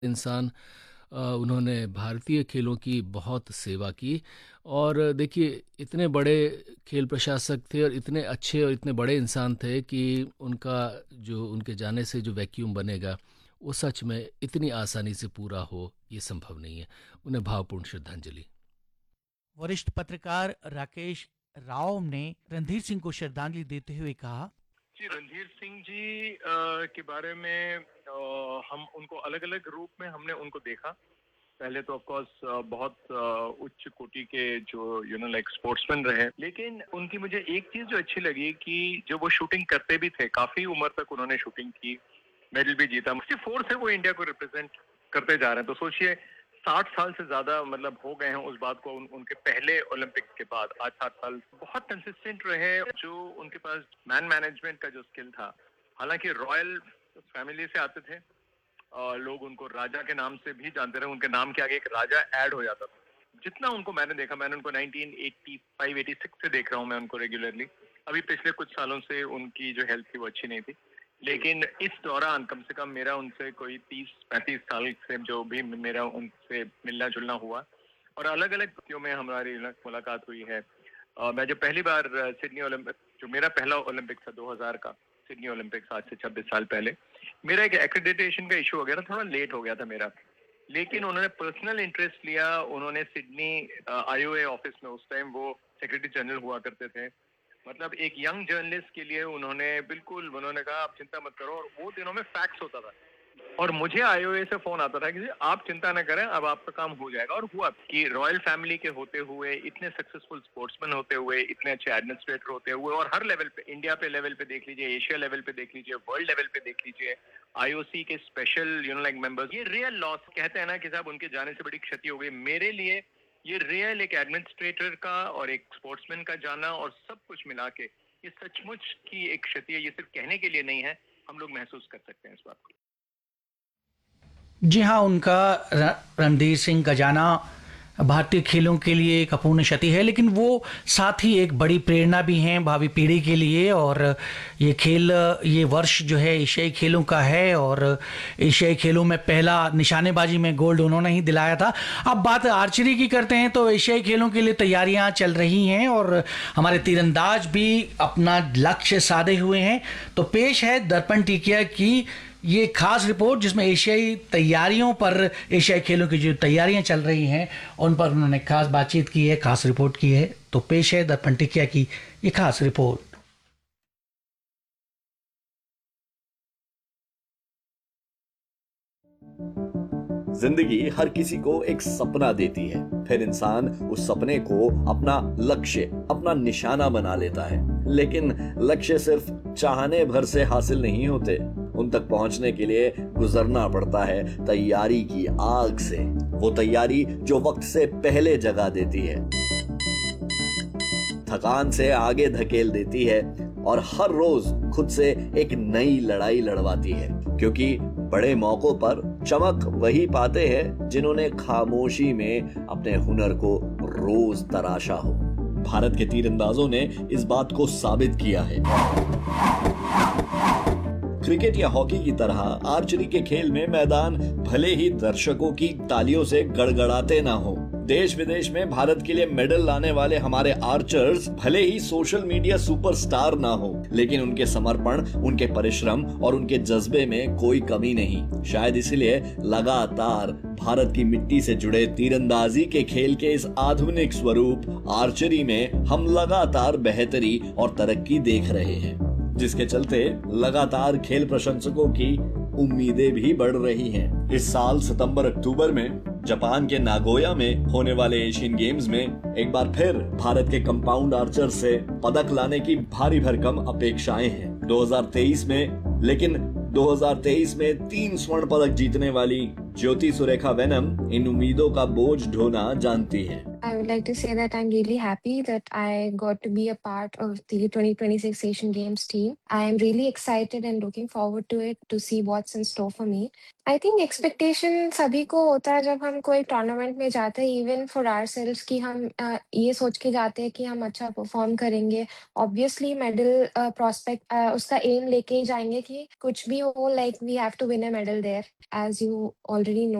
इंसान। उन्होंने भारतीय खेलों की बहुत सेवा की। और देखिए, इतने बड़े खेल प्रशासक थे और इतने अच्छे और इतने बड़े इंसान थे कि उनका जो उनके जाने से जो वैक्यूम बनेगा वो सच में इतनी आसानी से पूरा हो ये संभव नहीं है। उन्हें भावपूर्ण श्रद्धांजलि। वरिष्ठ पत्रकार राकेश राव ने रणधीर सिंह को श्रद्धांजलि देते हुए कहा। जी, रणधीर सिंह जी के बारे में हम उनको अलग अलग रूप में हमने उनको देखा। पहले तो ऑफ कोर्स बहुत उच्च कोटि के जो लाइक स्पोर्ट्समैन रहे, लेकिन उनकी मुझे एक चीज जो अच्छी लगी कि जो वो शूटिंग करते भी थे, काफी उम्र तक उन्होंने शूटिंग की, मेडल भी जीता। 64 से वो इंडिया को रिप्रेजेंट करते जा रहे हैं, तो सोचिए 60 साल से ज्यादा मतलब हो गए हैं उस बात को। उनके पहले ओलंपिक्स के बाद आज 7 साल बहुत कंसिस्टेंट रहे। जो उनके पास मैन मैनेजमेंट का जो स्किल था, हालांकि रॉयल फैमिली से आते थे और लोग उनको राजा के नाम से भी जानते रहे, उनके नाम के आगे एक राजा ऐड हो जाता था। जितना उनको मैंने देखा, मैंने उनको 1985-86 से देख रहा हूँ मैं उनको रेगुलरली। अभी पिछले कुछ सालों से उनकी जो हेल्थ थी वो अच्छी नहीं थी, लेकिन इस दौरान कम से कम मेरा उनसे कोई 30-35 साल से जो भी मेरा उनसे मिलना जुलना हुआ और अलग अलग स्थितियों में हमारी मुलाकात हुई है। मैं जब पहली बार सिडनी ओलंपिक, जो मेरा पहला ओलंपिक था 2000 का सिडनी ओलंपिक्स, आज से 26 साल पहले, मेरा एक एक्रेडिटेशन का इशू हो गया था, थोड़ा लेट हो गया था मेरा, लेकिन उन्होंने पर्सनल इंटरेस्ट लिया। उन्होंने सिडनी आईओए ऑफिस में, उस टाइम वो सेक्रेटरी जनरल हुआ करते थे, मतलब एक यंग जर्नलिस्ट के लिए उन्होंने कहा आप चिंता मत करो। और वो दिनों में फैक्स होता था और मुझे आईओए से फोन आता था कि आप चिंता न करें, अब आपका काम हो जाएगा। और हुआ कि रॉयल फैमिली के होते हुए, इतने सक्सेसफुल स्पोर्ट्समैन होते हुए, इतने अच्छे एडमिनिस्ट्रेटर होते हुए, और हर लेवल पे, इंडिया पे लेवल पे देख लीजिए, एशिया लेवल पे देख लीजिए, वर्ल्ड लेवल पे देख लीजिए, आईओसी के स्पेशल लाइक मेंबर्स, ये रियल लॉस कहते हैं ना कि साहब उनके जाने से बड़ी क्षति हो गई। मेरे लिए ये रियल एक एडमिनिस्ट्रेटर का और एक स्पोर्ट्समैन का जाना और सब कुछ मिला के ये सचमुच की एक क्षति है। ये सिर्फ कहने के लिए नहीं है, हम लोग महसूस कर सकते हैं इस बात को। जी हाँ, उनका रणधीर सिंह का जाना भारतीय खेलों के लिए एक अपूर्ण क्षति है, लेकिन वो साथ ही एक बड़ी प्रेरणा भी हैं भावी पीढ़ी के लिए। और ये वर्ष जो है एशियाई खेलों का है और एशियाई खेलों में पहला निशानेबाजी में गोल्ड उन्होंने ही दिलाया था। अब बात आर्चरी की करते हैं तो एशियाई खेलों के लिए तैयारियां चल रही हैं और हमारे तीरंदाज भी अपना लक्ष्य साधे हुए हैं। तो पेश है दर्पण टिकिया की ये खास रिपोर्ट, जिसमें एशियाई तैयारियों पर, एशियाई खेलों की जो तैयारियां चल रही हैं उन पर उन्होंने खास बातचीत की है, खास रिपोर्ट की है। तो पेश है दर्पण टिकिया की ये खास रिपोर्ट। जिंदगी हर किसी को एक सपना देती है, फिर इंसान उस सपने को अपना लक्ष्य, अपना निशाना बना लेता है। लेकिन लक्ष्य सिर्फ चाहने भर से हासिल नहीं होते, उन तक पहुंचने के लिए गुजरना पड़ता है तैयारी की आग से। वो तैयारी जो वक्त से पहले जगा देती है, थकान से आगे धकेल देती है और हर रोज खुद से एक नई लड़ाई लड़वाती है। क्योंकि बड़े मौकों पर चमक वही पाते हैं जिन्होंने खामोशी में अपने हुनर को रोज तराशा हो। भारत के तीरंदाजों ने इस बात को साबित किया है। क्रिकेट या हॉकी की तरह आर्चरी के खेल में मैदान भले ही दर्शकों की तालियों से गड़गड़ाते ना हो, देश विदेश में भारत के लिए मेडल लाने वाले हमारे आर्चर्स भले ही सोशल मीडिया सुपरस्टार ना हो, लेकिन उनके समर्पण, उनके परिश्रम और उनके जज्बे में कोई कमी नहीं। शायद इसलिए लगातार भारत की मिट्टी से जुड़े तीरंदाजी के खेल के इस आधुनिक स्वरूप आर्चरी में हम लगातार बेहतरी और तरक्की देख रहे हैं, जिसके चलते लगातार खेल प्रशंसकों की उम्मीदें भी बढ़ रही हैं। इस साल सितंबर-अक्टूबर में जापान के नागोया में होने वाले एशियन गेम्स में एक बार फिर भारत के कंपाउंड आर्चर से पदक लाने की भारी भरकम अपेक्षाएं हैं 2023 में। लेकिन 2023 में 3 स्वर्ण पदक जीतने वाली ज्योति सुरेखा वेनम इन उम्मीदों का बोझ ढोना जानती है। I would like to say that I'm really happy that I got to be a part of the 2026 Asian Games team. I am really excited and looking forward to it to see what's in store for me. I think expectation सभी को होता है जब हम कोई tournament में जाते हैं इवन फॉर आवरसेल्व्स कि हम ये सोच के जाते हैं कि हम अच्छा परफॉर्म करेंगे ऑब्वियसली मेडल प्रोस्पेक्ट उसका एम लेके ही जाएंगे कि कुछ भी हो like we have to win a medal there as you already know